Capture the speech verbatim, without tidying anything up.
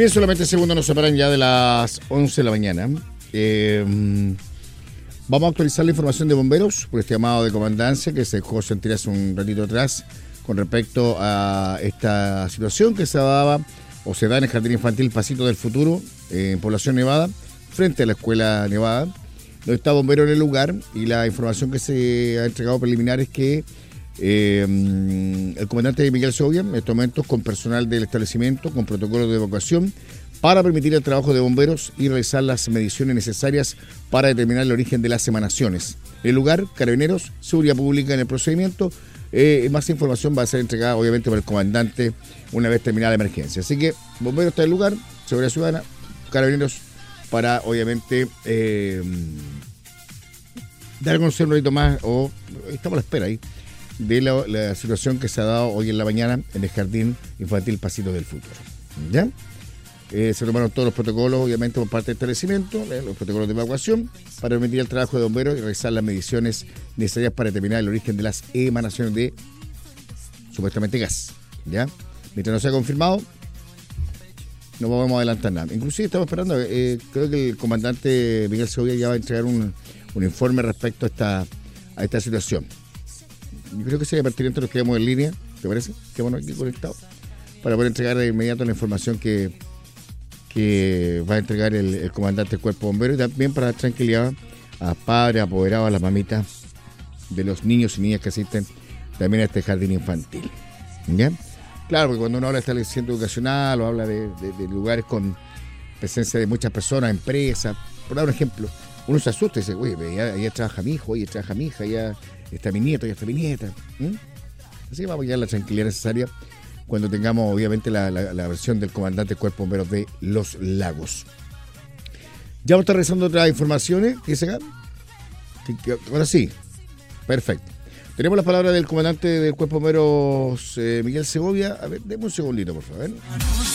Bien, solamente segundos nos separan ya de las once de la mañana. Eh, vamos a actualizar la información de bomberos por este llamado de comandancia que se dejó sentir hace un ratito atrás con respecto a esta situación que se daba o se da en el Jardín Infantil Pasito del Futuro, en Población Nevada, frente a la Escuela Nevada, donde está bombero en el lugar, y la información que se ha entregado preliminar es que eh, el comandante Miguel Segovia, en estos momentos con personal del establecimiento, con protocolos de evacuación, para permitir el trabajo de bomberos y realizar las mediciones necesarias para determinar el origen de las emanaciones. El lugar, Carabineros, Seguridad Pública en el procedimiento. Eh, más información va a ser entregada obviamente por el comandante una vez terminada la emergencia. Así que bomberos está en el lugar, Seguridad Ciudadana, Carabineros, para obviamente eh, dar a conocer un poquito más, o estamos a la espera ahí, de la, la situación que se ha dado hoy en la mañana en el Jardín Infantil Pasito del Futuro. ¿Ya? Eh, se tomaron todos los protocolos, obviamente, por parte del establecimiento, eh, los protocolos de evacuación, para permitir el trabajo de bomberos y realizar las mediciones necesarias para determinar el origen de las emanaciones de, supuestamente, gas. ¿Ya? Mientras no sea confirmado, no podemos adelantar nada. Inclusive estamos esperando, eh, creo que el comandante Miguel Segovia ya va a entregar un, un informe respecto a esta, a esta situación. Yo creo que sería pertinente que nos quedemos en línea, ¿te parece? Quedémonos aquí conectados para poder entregar de inmediato la información que, que va a entregar el, el comandante del Cuerpo Bombero, y también para dar tranquilidad a padres, apoderados, a las mamitas de los niños y niñas que asisten también a este jardín infantil. ¿Ya? Claro, porque cuando uno habla de establecimiento educacional o habla de, de, de lugares con presencia de muchas personas, empresas, por dar un ejemplo, uno se asusta y dice, oye, ya, ya trabaja mi hijo, ya trabaja mi hija, ya está mi nieto, ya está mi nieta. ¿Mm? Así que vamos a llevar la tranquilidad necesaria cuando tengamos, obviamente, la, la, la versión del comandante del Cuerpo Bomberos de Los Lagos. Ya vamos a estar revisando otras informaciones. ¿Qué dice acá? Ahora sí. Perfecto. Tenemos las palabras del comandante del Cuerpo Bomberos, eh, Miguel Segovia. A ver, deme un segundito, por favor.